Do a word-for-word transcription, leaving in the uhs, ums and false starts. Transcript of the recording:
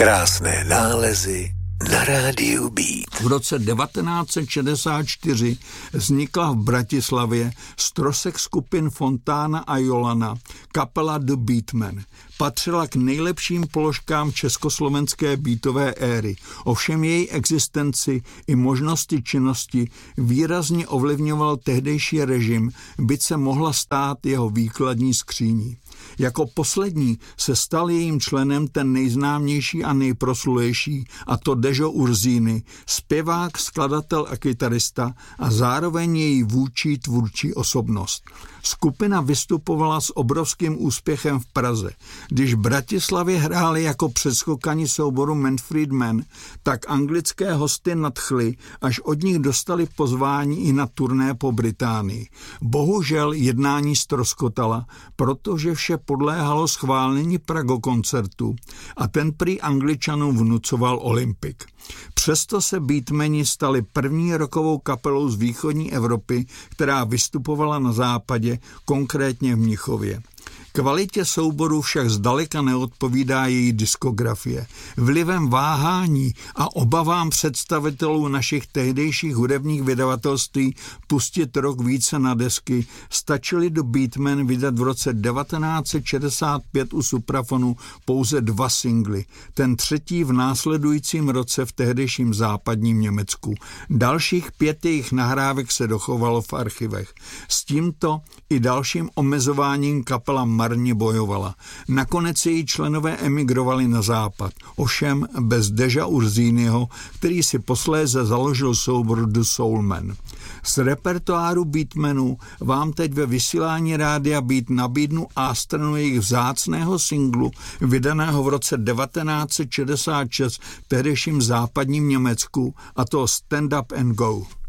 Krásné nálezy na rádiu Beat. V roce devatenáct set šedesát čtyři vznikla v Bratislavě z trosek skupin Fontána a Jolana kapela The Beatmen. Patřila k nejlepším položkám československé beatové éry. Ovšem její existenci i možnosti činnosti výrazně ovlivňoval tehdejší režim, byť se mohla stát jeho výkladní skříní. Jako poslední se stal jejím členem ten nejznámější a nejproslulejší, a to Dežo Urzíny, zpěvák, skladatel a kytarista a zároveň její vůdčí tvůrčí osobnost. Skupina vystupovala s obrovským úspěchem v Praze. Když v Bratislavě hráli jako předskokani souboru Manfred Mann, tak anglické hosty nadchly, až od nich dostali pozvání i na turné po Británii. Bohužel jednání ztroskotala, protože vše podléhalo schválení Prago koncertu a ten prý Angličanům vnucoval Olympik. Přesto se Beatmeni stali první rockovou kapelou z východní Evropy, která vystupovala na západě, konkrétně v Mnichově. Kvalitě souboru však zdaleka neodpovídá její diskografie. Vlivem váhání a obavám představitelů našich tehdejších hudebních vydavatelství pustit rock více na desky stačili do Beatmen vydat v roce devatenáct set šedesát pět u Suprafonu pouze dva singly, ten třetí v následujícím roce v tehdejším západním Německu. Dalších pět jejich nahrávek se dochovalo v archivech. S tímto i dalším omezováním kapela marně bojovala. Nakonec její členové emigrovali na západ, ovšem bez Deža Urzínyho, který si posléze založil soubor The Soulmen. Z repertoáru Beatmenů vám teď ve vysílání rádia Beat nabídnu A-stranu jejich vzácného singlu, vydaného v roce devatenáct set šedesát šest v tehdejším západním Německu, a to Stand Up and Go.